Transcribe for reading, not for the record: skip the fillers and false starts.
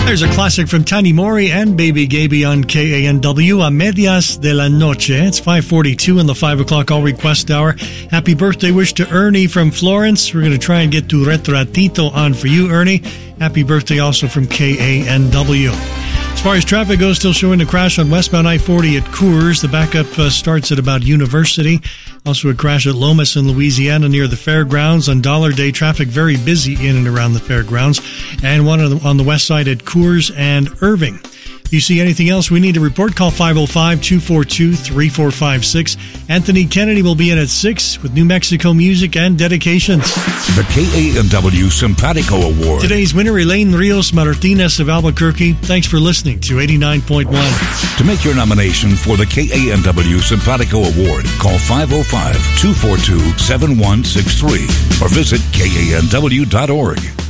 There's a classic from Tani Mori and Baby Gaby on KANW, A Medias de la Noche. It's 5:42 in the 5 o'clock all request hour. Happy birthday wish to Ernie from Florence. We're going to try and get Tu Retratito on for you, Ernie. Happy birthday also from KANW. As far as traffic goes, still showing a crash on westbound I-40 at Coors. The backup starts at about University. Also a crash at Lomas in Louisiana near the fairgrounds. On Dollar Day, traffic very busy in and around the fairgrounds. And one on the west side at Coors and Irving. If you see anything else we need to report, call 505-242-3456. Anthony Kennedy will be in at 6 with New Mexico music and dedications. The KANW Simpatico Award. Today's winner, Elaine Rios Martinez of Albuquerque. Thanks for listening to 89.1. To make your nomination for the KANW Simpatico Award, call 505-242-7163 or visit KANW.org.